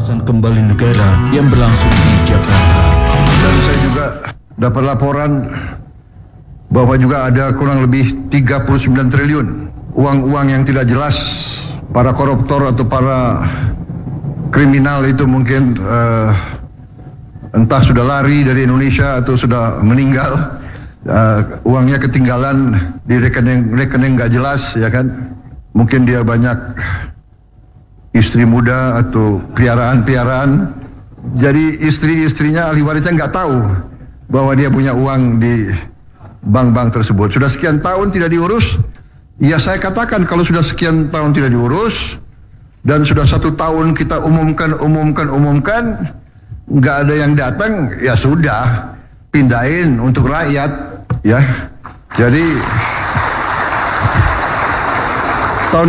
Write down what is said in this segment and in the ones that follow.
penugasan kembali negara yang berlangsung di Jakarta. Dan saya juga dapat laporan bahwa juga ada kurang lebih 39 triliun uang-uang yang tidak jelas. Para koruptor atau para kriminal itu mungkin entah sudah lari dari Indonesia atau sudah meninggal. Uangnya ketinggalan di rekening nggak jelas, ya kan? Mungkin dia banyak istri muda atau piaraan. Jadi istri-istrinya ahli warisnya nggak tahu bahwa dia punya uang di bank-bank tersebut. Sudah sekian tahun tidak diurus. Ya saya katakan kalau sudah sekian tahun tidak diurus dan sudah 1 tahun kita umumkan, nggak ada yang datang, ya sudah pindahin untuk rakyat. Ya, jadi bulan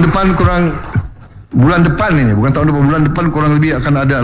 depan kurang lebih akan ada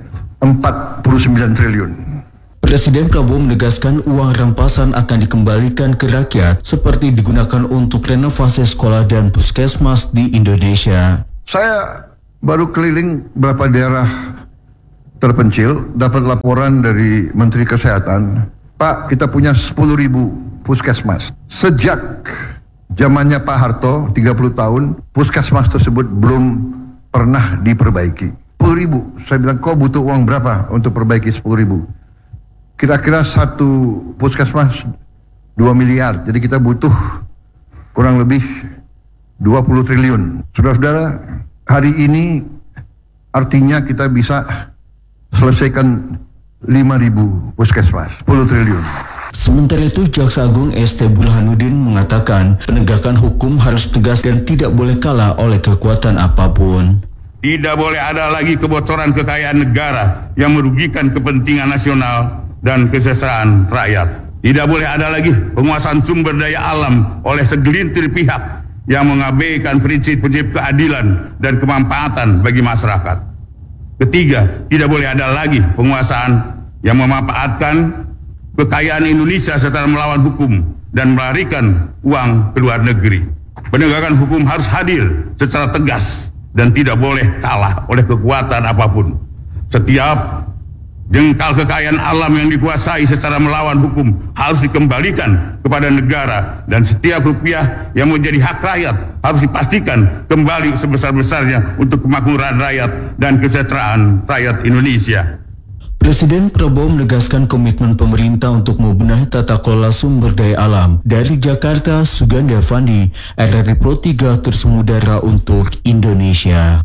49 triliun. Presiden Prabowo menegaskan uang rampasan akan dikembalikan ke rakyat seperti digunakan untuk renovasi sekolah dan puskesmas di Indonesia. Saya baru keliling beberapa daerah terpencil, dapat laporan dari Menteri Kesehatan, Pak, kita punya 10.000 puskesmas. Sejak zamannya Pak Harto, 30 tahun, puskesmas tersebut belum pernah diperbaiki. 10.000. Saya bilang, kau butuh uang berapa untuk perbaiki 10.000? Kira-kira satu puskesmas 2 miliar. Jadi kita butuh kurang lebih 20 triliun. Saudara-saudara, hari ini artinya kita bisa selesaikan 5.000 puskesmas, 10 triliun. Sementara itu, Jaksa Agung ST Burhanuddin mengatakan penegakan hukum harus tegas dan tidak boleh kalah oleh kekuatan apapun. Tidak boleh ada lagi kebocoran kekayaan negara yang merugikan kepentingan nasional dan kesejahteraan rakyat. Tidak boleh ada lagi penguasaan sumber daya alam oleh segelintir pihak yang mengabaikan prinsip-prinsip keadilan dan kemanfaatan bagi masyarakat. Ketiga, tidak boleh ada lagi penguasaan yang memanfaatkan kekayaan Indonesia secara melawan hukum dan melarikan uang ke luar negeri. Penegakan hukum harus hadir secara tegas dan tidak boleh kalah oleh kekuatan apapun. Setiap jengkal kekayaan alam yang dikuasai secara melawan hukum harus dikembalikan kepada negara, dan setiap rupiah yang menjadi hak rakyat harus dipastikan kembali sebesar-besarnya untuk kemakmuran rakyat dan kesejahteraan rakyat Indonesia. Presiden Prabowo menegaskan komitmen pemerintah untuk membenahi tata kelola sumber daya alam. Dari Jakarta, Sugandi Avandi, RRI Pro 3 terus mengudara untuk Indonesia.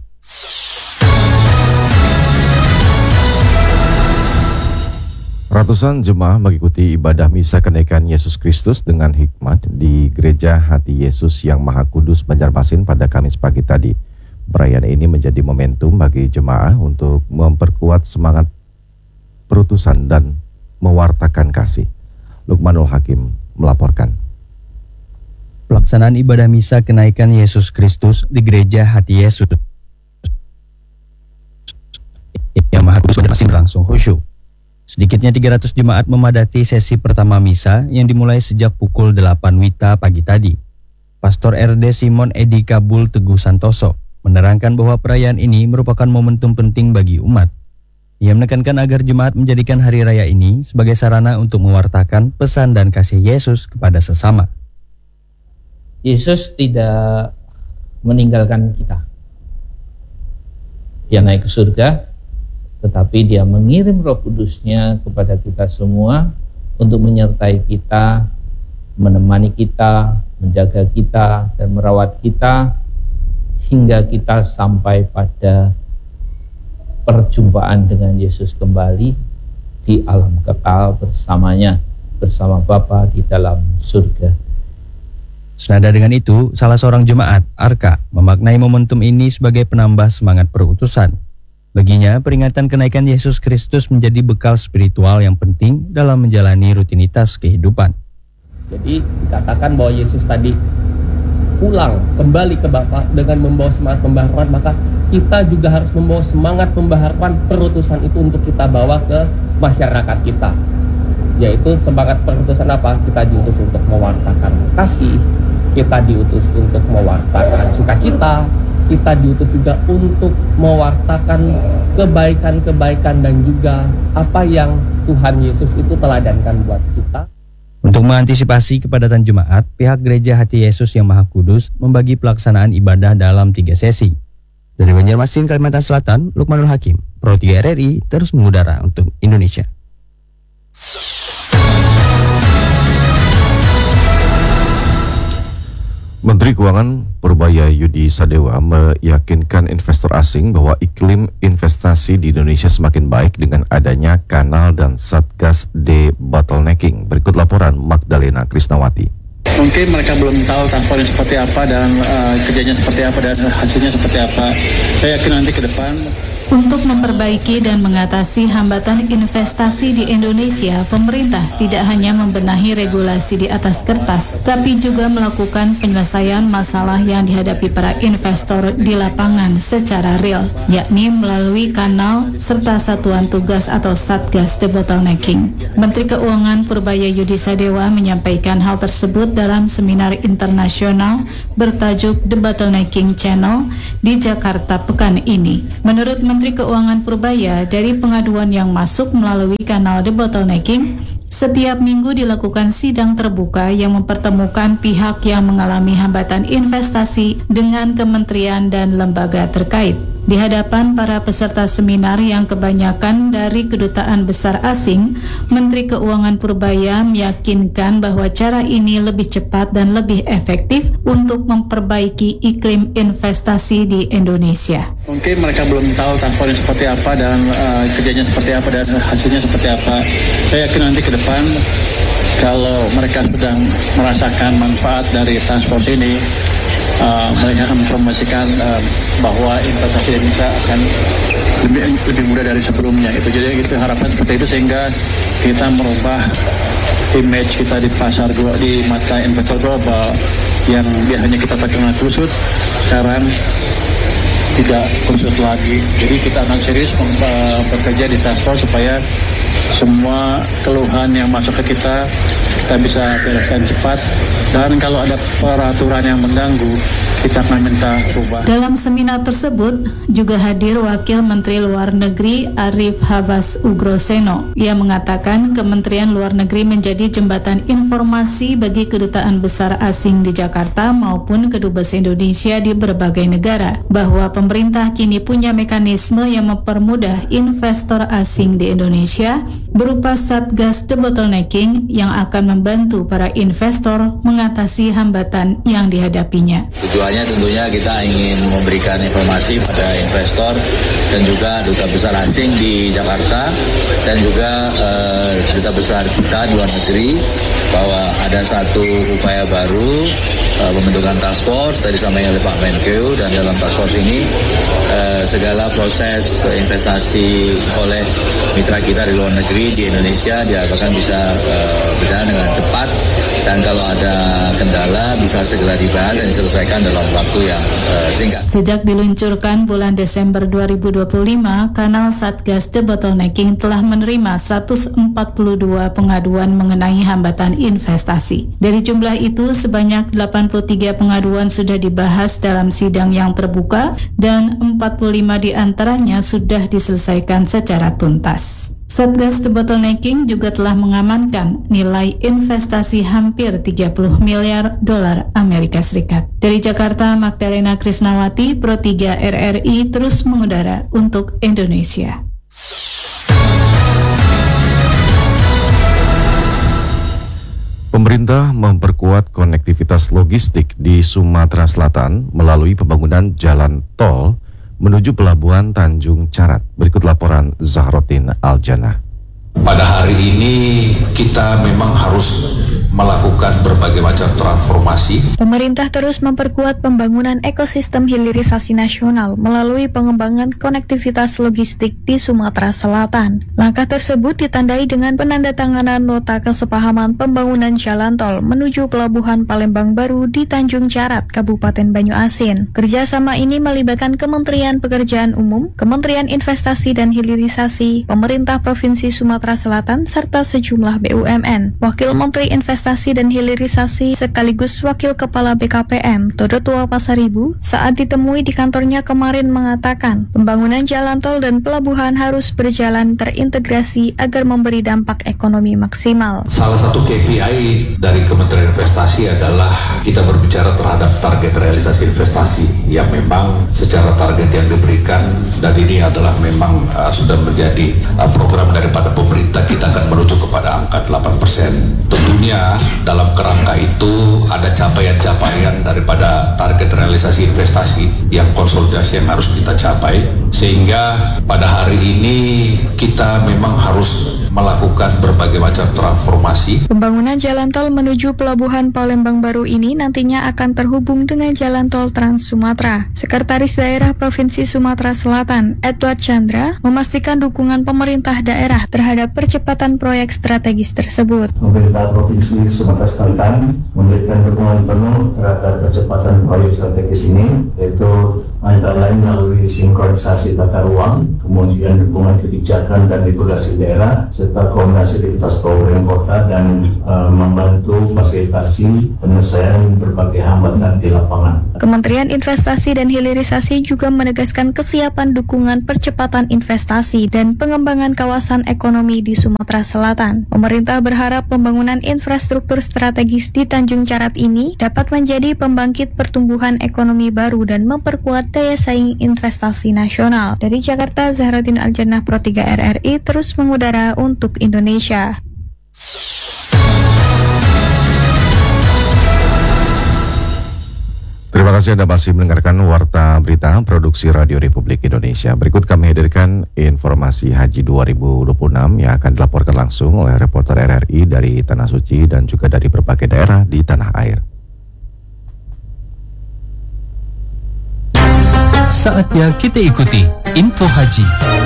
Ratusan jemaah mengikuti ibadah misa kenaikan Yesus Kristus dengan hikmat di Gereja Hati Yesus yang Maha Kudus, Banjarmasin pada Kamis pagi tadi. Perayaan ini menjadi momentum bagi jemaah untuk memperkuat semangat perutusan dan mewartakan kasih. Lukmanul Hakim melaporkan. Pelaksanaan ibadah misa kenaikan Yesus Kristus di Gereja Hati Yesus yang Maha Kudus Banjarmasin berlangsung khusyuk. Sedikitnya 300 jemaat memadati sesi pertama misa yang dimulai sejak pukul 8 WITA pagi tadi. Pastor RD Simon Edi Kabul Teguh Santoso menerangkan bahwa perayaan ini merupakan momentum penting bagi umat. Ia menekankan agar jemaat menjadikan hari raya ini sebagai sarana untuk mewartakan pesan dan kasih Yesus kepada sesama. Yesus tidak meninggalkan kita. Dia naik ke surga, tetapi dia mengirim Roh Kudus-Nya kepada kita semua untuk menyertai kita, menemani kita, menjaga kita, dan merawat kita hingga kita sampai pada perjumpaan dengan Yesus kembali di alam kekal bersamanya, bersama Bapa di dalam surga. Senada dengan itu, salah seorang jemaat, Arka, memaknai momentum ini sebagai penambah semangat perutusan. Baginya, peringatan kenaikan Yesus Kristus menjadi bekal spiritual yang penting dalam menjalani rutinitas kehidupan. Jadi dikatakan bahwa Yesus tadi pulang kembali ke Bapa dengan membawa semangat pembaharuan, maka kita juga harus membawa semangat pembaharuan perutusan itu untuk kita bawa ke masyarakat kita. Yaitu semangat perutusan apa? Kita diutus untuk mewartakan kasih, kita diutus untuk mewartakan sukacita, kita diutus juga untuk mewartakan kebaikan-kebaikan dan juga apa yang Tuhan Yesus itu teladankan buat kita. Untuk mengantisipasi kepadatan jemaat, pihak Gereja Hati Yesus yang Maha Kudus membagi pelaksanaan ibadah dalam 3 sesi. Dari Banjarmasin, Kalimantan Selatan, Lukmanul Hakim, Pro 3 RRI terus mengudara untuk Indonesia. Menteri Keuangan Purbaya Yudi Sadewa meyakinkan investor asing bahwa iklim investasi di Indonesia semakin baik dengan adanya kanal dan Satgas debottlenecking. Berikut laporan Magdalena Krisnawati. Mungkin mereka belum tahu transfernya seperti apa dan kerjanya seperti apa dan hasilnya seperti apa. Saya yakin nanti ke depan. Untuk memperbaiki dan mengatasi hambatan investasi di Indonesia, pemerintah tidak hanya membenahi regulasi di atas kertas, tapi juga melakukan penyelesaian masalah yang dihadapi para investor di lapangan secara real, yakni melalui kanal serta satuan tugas atau Satgas debottlenecking. Menteri Keuangan Purbaya Yudi Sadewa menyampaikan hal tersebut dalam seminar internasional bertajuk The Bottlenecking Channel di Jakarta pekan ini. Menurut Menteri Keuangan Purbaya, dari pengaduan yang masuk melalui kanal debottlenecking, setiap minggu dilakukan sidang terbuka yang mempertemukan pihak yang mengalami hambatan investasi dengan kementerian dan lembaga terkait. Di hadapan para peserta seminar yang kebanyakan dari kedutaan besar asing, Menteri Keuangan Purbaya meyakinkan bahwa cara ini lebih cepat dan lebih efektif untuk memperbaiki iklim investasi di Indonesia. Mungkin mereka belum tahu transfernya seperti apa dan kerjanya seperti apa dan hasilnya seperti apa. Saya yakin nanti ke depan kalau mereka sedang merasakan manfaat dari transport ini, mereka akan mempromosikan bahwa investasi Indonesia akan lebih mudah dari sebelumnya. Jadi itu harapan seperti itu sehingga kita merubah image kita di pasar di mata investor global yang biasanya kita terkenal kusut, sekarang tidak kusut lagi. Jadi kita akan serius bekerja di transport supaya semua keluhan yang masuk ke kita bisa bereskan cepat, dan kalau ada peraturan yang mengganggu kita akan minta ubah. Dalam seminar tersebut juga hadir Wakil Menteri Luar Negeri Arif Habas Ugroseno. Ia mengatakan Kementerian Luar Negeri menjadi jembatan informasi bagi kedutaan besar asing di Jakarta maupun kedubes Indonesia di berbagai negara, bahwa pemerintah kini punya mekanisme yang mempermudah investor asing di Indonesia berupa Satgas debottlenecking yang akan membantu para investor mengatasi hambatan yang dihadapinya. Tujuannya tentunya kita ingin memberikan informasi pada investor dan juga duta besar asing di Jakarta dan juga duta besar kita di luar negeri bahwa ada satu upaya baru pembentukan task force tadi disampaikan oleh Pak Menkeu, dan dalam task force ini segala proses investasi oleh mitra kita di luar negeri di Indonesia diharapkan bisa berjalan dengan cepat, dan kalau ada kendala bisa segera dibahas dan diselesaikan dalam waktu yang singkat. Sejak diluncurkan bulan Desember 2025, kanal Satgas debottlenecking telah menerima 142 pengaduan mengenai hambatan investasi. Dari jumlah itu, sebanyak 83 pengaduan sudah dibahas dalam sidang yang terbuka dan 45 diantaranya sudah diselesaikan secara tuntas. Satgas debottlenecking juga telah mengamankan nilai investasi hampir 30 miliar dolar Amerika Serikat. Dari Jakarta, Magdalena Krisnawati, Pro 3 RRI terus mengudara untuk Indonesia. Pemerintah memperkuat konektivitas logistik di Sumatera Selatan melalui pembangunan jalan tol menuju Pelabuhan Tanjung Carat. Berikut laporan Zahrotin Aljana. Pada hari ini kita memang harus melakukan berbagai macam transformasi. Pemerintah terus memperkuat pembangunan ekosistem hilirisasi nasional melalui pengembangan konektivitas logistik di Sumatera Selatan. Langkah tersebut ditandai dengan penandatanganan nota kesepahaman pembangunan jalan tol menuju Pelabuhan Palembang Baru di Tanjung Carat, Kabupaten Banyuasin. Kerjasama ini melibatkan Kementerian Pekerjaan Umum, Kementerian Investasi dan Hilirisasi, Pemerintah Provinsi Sumatera Selatan, serta sejumlah BUMN. Wakil Menteri Investasi Investasi dan Hilirisasi sekaligus Wakil Kepala BKPM, Todo Tua Pasaribu, saat ditemui di kantornya kemarin mengatakan pembangunan jalan tol dan pelabuhan harus berjalan terintegrasi agar memberi dampak ekonomi maksimal. Salah satu KPI dari Kementerian Investasi adalah kita berbicara terhadap target realisasi investasi yang memang secara target yang diberikan, dan ini adalah memang sudah menjadi program daripada pemerintah. Kita akan menuju kepada angka 8%. Tentunya dalam kerangka itu ada capaian-capaian daripada target realisasi investasi yang konsolidasi yang harus kita capai, sehingga pada hari ini kita memang harus melakukan berbagai macam transformasi. Pembangunan jalan tol menuju Pelabuhan Palembang Baru ini nantinya akan terhubung dengan jalan tol Trans Sumatera. Sekretaris Daerah Provinsi Sumatera Selatan, Edward Chandra, memastikan dukungan pemerintah daerah terhadap percepatan proyek strategis tersebut. Pemerintah Provinsi Sumatera Selatan memberikan dukungan penuh terhadap percepatan proyek strategis ini, yaitu antara lain melalui sinkronisasi tata ruang, kemudian dukungan kebijakan dan regulasi daerah, serta koordinasi lintas kabupaten kota dan membantu fasilitasi penyelesaian berbagai hambatan di lapangan. Kementerian Investasi dan Hilirisasi juga menegaskan kesiapan dukungan percepatan investasi dan pengembangan kawasan ekonomi di Sumatera Selatan. Pemerintah berharap pembangunan infrastruktur strategis di Tanjung Carat ini dapat menjadi pembangkit pertumbuhan ekonomi baru dan memperkuat daya saing investasi nasional. Dari Jakarta, Zahraddin Aljannah, Pro 3 RRI terus mengudara untuk Indonesia. Terima kasih Anda masih mendengarkan Warta Berita Produksi Radio Republik Indonesia. Berikut kami hadirkan informasi Haji 2026 yang akan dilaporkan langsung oleh reporter RRI dari Tanah Suci dan juga dari berbagai daerah di tanah air. Saatnya kita ikuti Info Haji.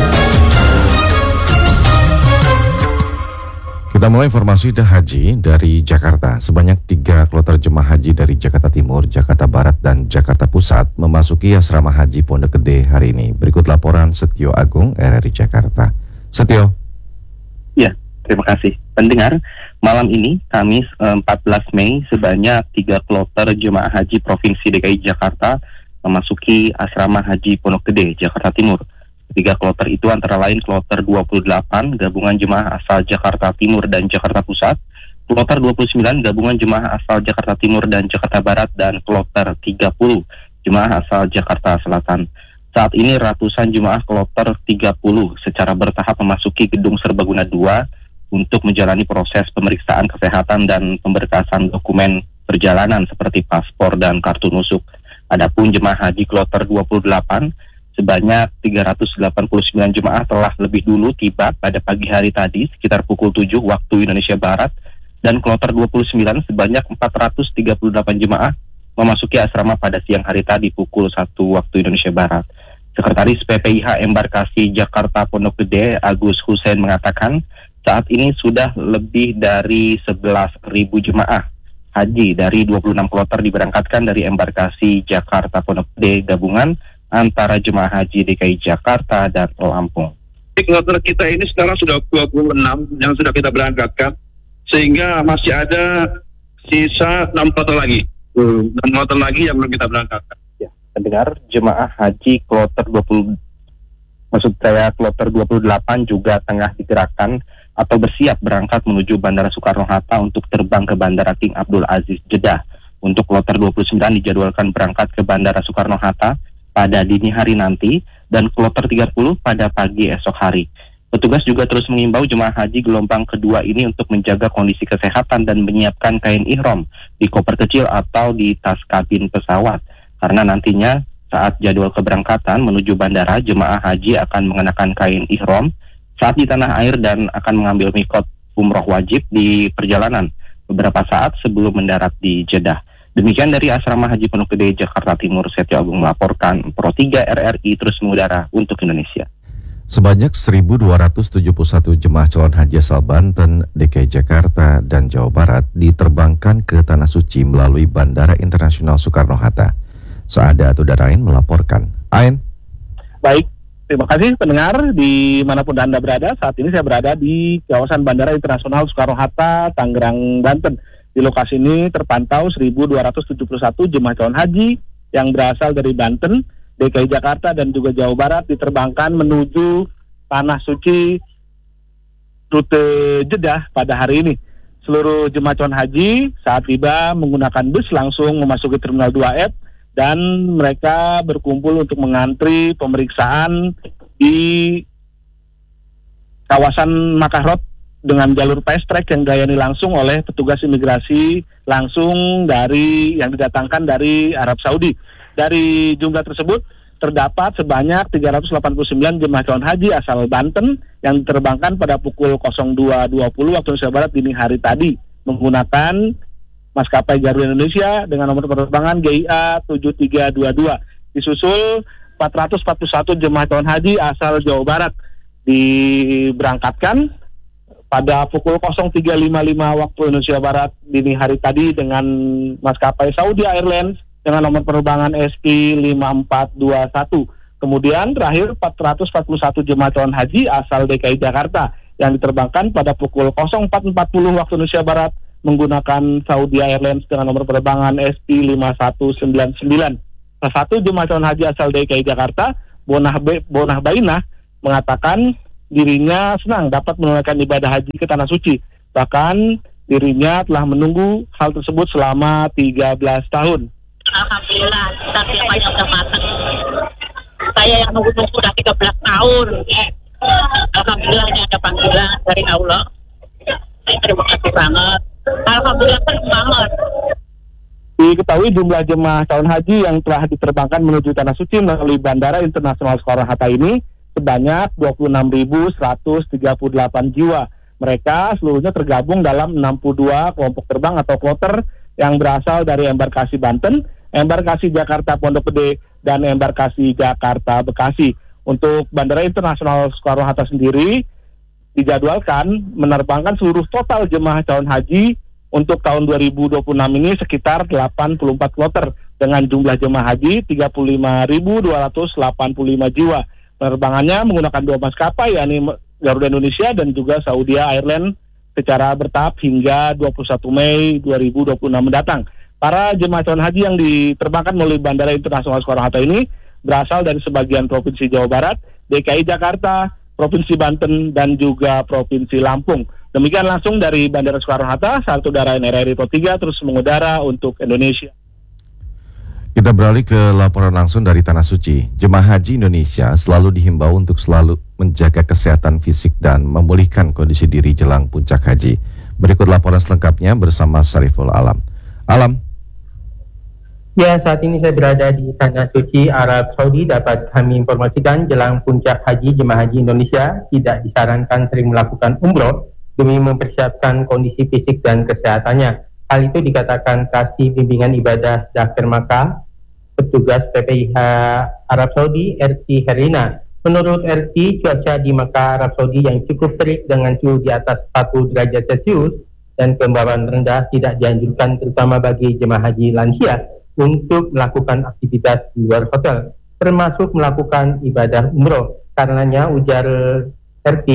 Kita mulai informasi haji dari Jakarta. Sebanyak 3 kloter jemaah haji dari Jakarta Timur, Jakarta Barat, dan Jakarta Pusat memasuki asrama haji Pondok Gede hari ini. Berikut laporan Setio Agung, RRI Jakarta. Setio. Ya, terima kasih. Pendengar, malam ini, Kamis 14 Mei, sebanyak 3 kloter jemaah haji Provinsi DKI Jakarta memasuki asrama haji Pondok Gede, Jakarta Timur. 3 kloter itu antara lain kloter 28 gabungan jemaah asal Jakarta Timur dan Jakarta Pusat, kloter 29 gabungan jemaah asal Jakarta Timur dan Jakarta Barat, dan kloter 30 jemaah asal Jakarta Selatan. Saat ini ratusan jemaah kloter 30 secara bertahap memasuki gedung Serbaguna 2 untuk menjalani proses pemeriksaan kesehatan dan pemberkasan dokumen perjalanan seperti paspor dan kartu nusuk. Adapun jemaah haji kloter 28 sebanyak 389 jemaah telah lebih dulu tiba pada pagi hari tadi sekitar pukul 7 waktu Indonesia Barat, dan kloter 29 sebanyak 438 jemaah memasuki asrama pada siang hari tadi pukul 1 waktu Indonesia Barat. Sekretaris PPIH Embarkasi Jakarta Pondok Gede, Agus Hussein, mengatakan saat ini sudah lebih dari 11.000 jemaah haji dari 26 kloter diberangkatkan dari Embarkasi Jakarta Pondok Gede gabungan antara jemaah haji DKI Jakarta dan Lampung. Kloter kita ini sekarang sudah 26 yang sudah kita berangkatkan, sehingga masih ada sisa 6 kloter lagi. 6 kloter lagi yang belum kita berangkatkan. Ya, pendengar, jemaah haji kloter 28 juga tengah digerakkan atau bersiap berangkat menuju Bandara Soekarno-Hatta untuk terbang ke Bandara King Abdul Aziz Jeddah. Untuk kloter 29 dijadwalkan berangkat ke Bandara Soekarno-Hatta pada dini hari nanti, dan kloter 30 pada pagi esok hari. Petugas juga terus mengimbau jemaah haji gelombang kedua ini untuk menjaga kondisi kesehatan dan menyiapkan kain ihram di koper kecil atau di tas kabin pesawat, karena nantinya saat jadwal keberangkatan menuju bandara, jemaah haji akan mengenakan kain ihram saat di tanah air dan akan mengambil mikot umroh wajib di perjalanan beberapa saat sebelum mendarat di Jeddah. Demikian dari Asrama Haji Pondok Gede, Jakarta Timur, Setio Agung melaporkan. Pro 3 RRI terus mengudara untuk Indonesia. Sebanyak 1.271 jemaah calon haji asal Banten, DKI Jakarta, dan Jawa Barat diterbangkan ke Tanah Suci melalui Bandara Internasional Soekarno-Hatta. Saada Tudarain melaporkan. Ain. Baik, terima kasih pendengar dimanapun Anda berada. Saat ini saya berada di kawasan Bandara Internasional Soekarno-Hatta, Tangerang, Banten. Di lokasi ini terpantau 1.271 jemaah calon haji yang berasal dari Banten, DKI Jakarta, dan juga Jawa Barat diterbangkan menuju Tanah Suci rute Jeddah pada hari ini. Seluruh jemaah calon haji saat tiba menggunakan bus langsung memasuki Terminal 2F dan mereka berkumpul untuk mengantri pemeriksaan di kawasan Makkah Road dengan jalur fast track yang dilayani langsung oleh petugas imigrasi langsung yang didatangkan dari Arab Saudi. Dari jumlah tersebut terdapat sebanyak 389 jemaah calon haji asal Banten yang diterbangkan pada pukul 02.20 waktu Indonesia Barat dini hari tadi menggunakan maskapai Garuda Indonesia dengan nomor penerbangan GIA 7322. Disusul 441 jemaah calon haji asal Jawa Barat diberangkatkan pada pukul 03.55 waktu Indonesia Barat dini hari tadi dengan maskapai Saudi Airlines dengan nomor penerbangan SP5421. Kemudian terakhir 441 jemaah calon haji asal DKI Jakarta yang diterbangkan pada pukul 04.40 waktu Indonesia Barat menggunakan Saudi Airlines dengan nomor penerbangan SP5199. Salah satu jemaah calon haji asal DKI Jakarta, Bonah Bainah, mengatakan dirinya senang dapat menunaikan ibadah haji ke Tanah Suci. Bahkan dirinya telah menunggu hal tersebut selama 13 tahun. Alhamdulillah, tapi banyak udah matang. Saya yang nunggu sudah 13 tahun. Alhamdulillah ini ada panggilan dari Allah. Saya terima kasih banget. Alhamdulillah senang banget. Diketahui jumlah jemaah calon haji yang telah diterbangkan menuju Tanah Suci melalui Bandara Internasional Soekarno-Hatta ini sebanyak 26.138 jiwa. Mereka seluruhnya tergabung dalam 62 kelompok terbang atau kloter yang berasal dari embarkasi Banten, embarkasi Jakarta Pondok Gede, dan embarkasi Jakarta Bekasi. Untuk Bandara Internasional Soekarno-Hatta sendiri dijadwalkan menerbangkan seluruh total jemaah calon haji untuk tahun 2026 ini sekitar 84 kloter dengan jumlah jemaah haji 35.285 jiwa. Penerbangannya menggunakan dua maskapai, yakni Garuda Indonesia dan juga Saudi Airlines secara bertahap hingga 21 Mei 2026 mendatang. Para jemaah calon haji yang diterbangkan melalui Bandara Internasional Soekarno-Hatta ini berasal dari sebagian Provinsi Jawa Barat, DKI Jakarta, Provinsi Banten, dan juga Provinsi Lampung. Demikian langsung dari Bandara Soekarno-Hatta, saat udara NRRI Pro 3 terus mengudara untuk Indonesia. Kita beralih ke laporan langsung dari Tanah Suci. Jemaah haji Indonesia selalu dihimbau untuk selalu menjaga kesehatan fisik dan memulihkan kondisi diri jelang puncak haji. Berikut laporan selengkapnya bersama Sariful Alam. Alam. Ya, saat ini saya berada di Tanah Suci, Arab Saudi. Dapat kami informasikan jelang puncak haji, jemaah haji Indonesia tidak disarankan sering melakukan umroh demi mempersiapkan kondisi fisik dan kesehatannya. Hal itu dikatakan Kasih Bimbingan Ibadah Daftar Makkah, petugas PPIH Arab Saudi, RT Herlina. Menurut RT, cuaca di Makkah Arab Saudi yang cukup terik dengan suhu di atas 40 derajat Celcius dan kelembaban rendah tidak dianjurkan terutama bagi jemaah haji lansia untuk melakukan aktivitas di luar hotel, termasuk melakukan ibadah umroh. Karenanya, ujar RT,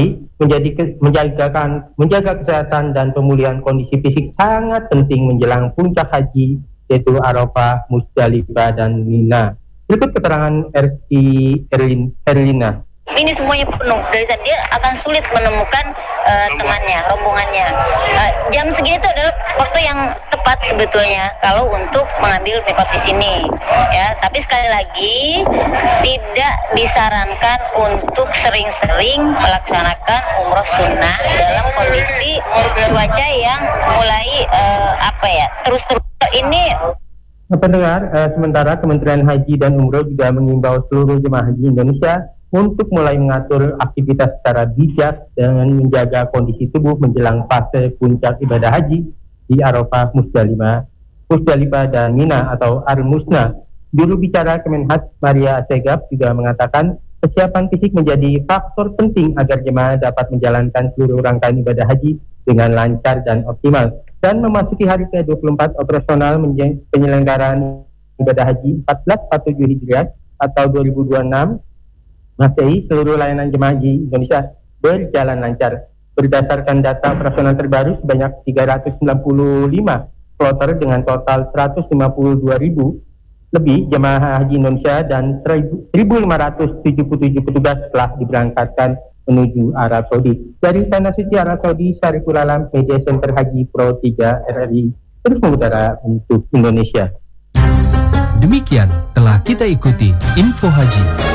menjaga kesehatan dan pemulihan kondisi fisik sangat penting menjelang puncak haji, yaitu Arafah, Musdalifah, dan Mina. Berikut keterangan RT Herlina. Ini semuanya penuh, dari saat dia akan sulit menemukan temannya, rombongannya. Jam segini itu adalah waktu yang tepat sebetulnya kalau untuk mengambil mikot di sini, ya. Tapi sekali lagi tidak disarankan untuk sering-sering melaksanakan umroh sunnah dalam kondisi cuaca yang mulai terus-terus ini. Pendengar, sementara Kementerian Haji dan Umroh juga mengimbau seluruh jemaah haji Indonesia untuk mulai mengatur aktivitas secara bijak dengan menjaga kondisi tubuh menjelang fase puncak ibadah haji di Arafah, Musdalifah, dan Mina atau Ar-Musna. Juru bicara Kemenhaj Maria Segaf juga mengatakan kesiapan fisik menjadi faktor penting agar jemaah dapat menjalankan seluruh rangkaian ibadah haji dengan lancar dan optimal. Dan memasuki hari ke-24 operasional penyelenggaraan ibadah haji 1447 Hijriah atau 2026 Masehi, seluruh layanan jemaah haji Indonesia berjalan lancar. Berdasarkan data operasional terbaru, sebanyak 395 kloter dengan total 152.000 lebih jemaah haji Indonesia dan 1.577 petugas telah diberangkatkan menuju Arab Saudi. Dari Tanah Suci Arab Saudi, Syariful Alam, Media Center Haji Pro 3 RRI, terus mengudara untuk Indonesia. Demikian telah kita ikuti Info Haji.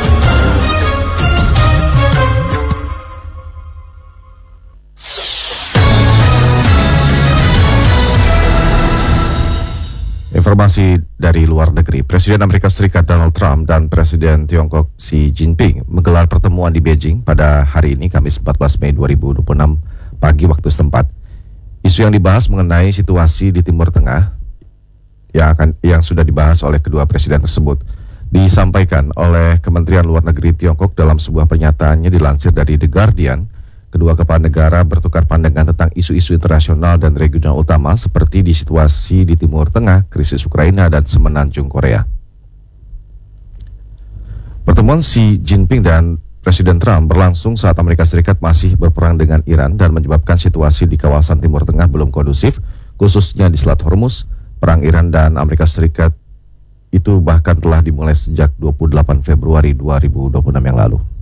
Informasi dari luar negeri, Presiden Amerika Serikat Donald Trump dan Presiden Tiongkok Xi Jinping menggelar pertemuan di Beijing pada hari ini, Kamis 14 Mei 2026 pagi waktu setempat. Isu yang dibahas mengenai situasi di Timur Tengah yang sudah dibahas oleh kedua presiden tersebut disampaikan oleh Kementerian Luar Negeri Tiongkok dalam sebuah pernyataannya dilansir dari The Guardian. Kedua kepala negara bertukar pandangan tentang isu-isu internasional dan regional utama seperti di situasi di Timur Tengah, krisis Ukraina, dan semenanjung Korea. Pertemuan Xi Jinping dan Presiden Trump berlangsung saat Amerika Serikat masih berperang dengan Iran dan menyebabkan situasi di kawasan Timur Tengah belum kondusif, khususnya di Selat Hormuz. Perang Iran dan Amerika Serikat itu bahkan telah dimulai sejak 28 Februari 2026 yang lalu.